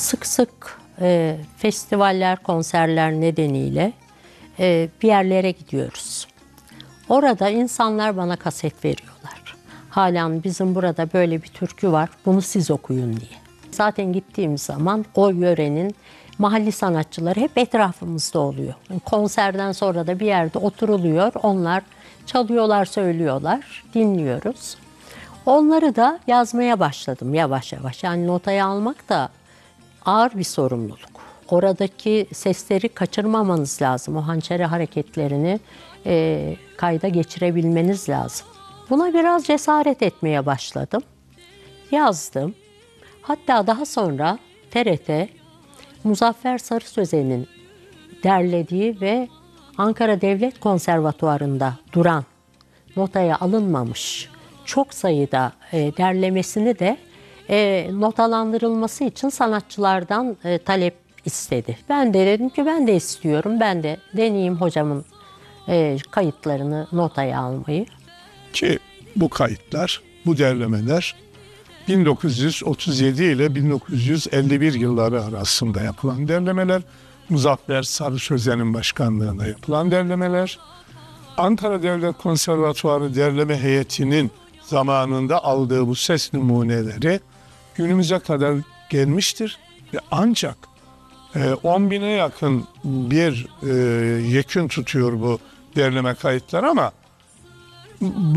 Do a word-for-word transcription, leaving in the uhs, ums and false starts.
sık sık e, festivaller, konserler nedeniyle e, bir yerlere gidiyoruz. Orada insanlar bana kaset veriyorlar. Halen bizim burada böyle bir türkü var, bunu siz okuyun diye. Zaten gittiğimiz zaman o yörenin mahalli sanatçıları hep etrafımızda oluyor. Konserden sonra da bir yerde oturuluyor, onlar çalıyorlar, söylüyorlar, dinliyoruz. Onları da yazmaya başladım yavaş yavaş. Yani notaya almak da ağır bir sorumluluk. Oradaki sesleri kaçırmamanız lazım. O hançeri hareketlerini e, kayda geçirebilmeniz lazım. Buna biraz cesaret etmeye başladım. Yazdım. Hatta daha sonra T R T, Muzaffer Sarı Sözen'in derlediği ve Ankara Devlet Konservatuvarı'nda duran, notaya alınmamış çok sayıda e, derlemesini de e, notalandırılması için sanatçılardan e, talep istedi. Ben de dedim ki ben de istiyorum, ben de deneyeyim hocamın e, kayıtlarını notaya almayı. Ki bu kayıtlar, bu derlemeler bin dokuz yüz otuz yedi ile bin dokuz yüz elli bir yılları arasında yapılan derlemeler, Muzaffer Sarı Sözen'in başkanlığında yapılan derlemeler, Ankara Devlet Konservatuvarı derleme heyetinin zamanında aldığı bu ses numuneleri günümüze kadar gelmiştir ve ancak on bine yakın bir e, yekün tutuyor bu derleme kayıtlar ama